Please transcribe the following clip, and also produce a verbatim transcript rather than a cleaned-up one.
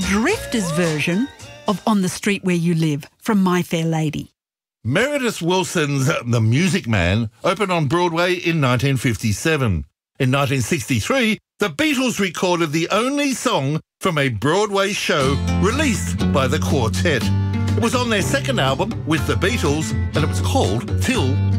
Drifters version of On the Street Where You Live from My Fair Lady. Meredith Willson's The Music Man opened on Broadway in nineteen fifty-seven. In nineteen sixty-three, the Beatles recorded the only song from a Broadway show released by the quartet. It was on their second album with the Beatles, and it was called Till